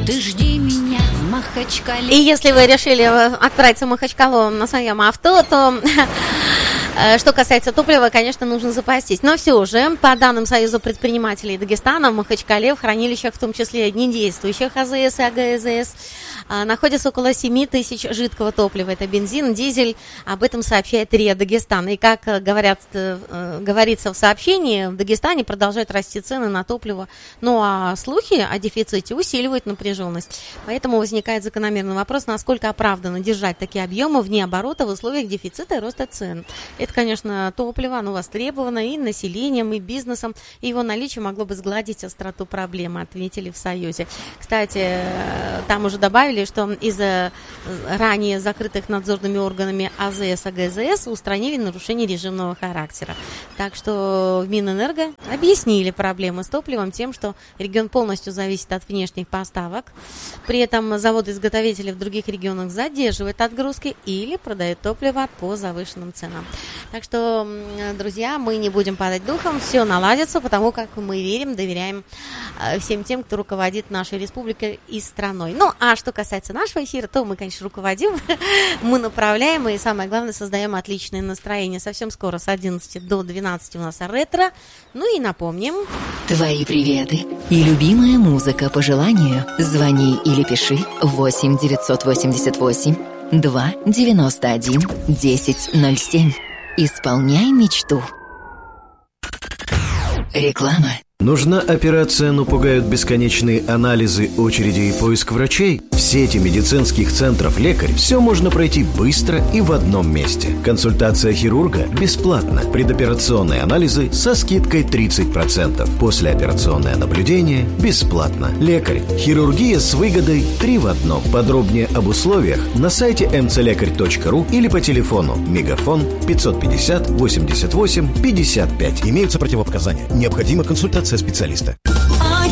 Ты жди меня в Махачкале. И если вы решили отправиться в Махачкалу на своем авто, то что касается топлива, конечно, нужно запастись. Но все же, по данным Союза предпринимателей Дагестана, в Махачкале в хранилищах, в том числе недействующих АЗС и АГЗС, находится около 7 тысяч жидкого топлива. Это бензин, дизель. Об этом сообщает РИА Дагестан. И как говорится в сообщении, в Дагестане продолжают расти цены на топливо. Ну а слухи о дефиците усиливают напряженность. Поэтому возникает закономерный вопрос, насколько оправданно держать такие объемы вне оборота в условиях дефицита и роста цен. Это, конечно, топливо, оно востребовано и населением, и бизнесом. И его наличие могло бы сгладить остроту проблемы, отметили в Союзе. Кстати, там уже добавили, что из-за ранее закрытых надзорными органами АЗС, АГЗС устранили нарушение режимного характера. Так что в Минэнерго объяснили проблемы с топливом тем, что регион полностью зависит от внешних поставок. При этом заводы-изготовители в других регионах задерживают отгрузки или продают топливо по завышенным ценам. Так что, друзья, мы не будем падать духом, все наладится, потому как мы верим, доверяем всем тем, кто руководит нашей республикой и страной. Ну, а что касается нашего эфира, то мы, конечно, руководим, мы направляем и, самое главное, создаем отличное настроение. Совсем скоро с 11 до 12 у нас ретро. Ну и напомним. Твои приветы и любимая музыка по желанию. Звони или пиши 8 988 2 91 1007. Исполняй мечту. Реклама. Нужна операция, но пугают бесконечные анализы, очереди и поиск врачей? В сети медицинских центров «Лекарь» все можно пройти быстро и в одном месте. Консультация хирурга бесплатна. Предоперационные анализы со скидкой 30%. Послеоперационное наблюдение бесплатно. «Лекарь». Хирургия с выгодой 3 в 1. Подробнее об условиях на сайте mcлекарь.ру или по телефону Мегафон 550 88 55. Имеются противопоказания. Необходима консультация специалиста.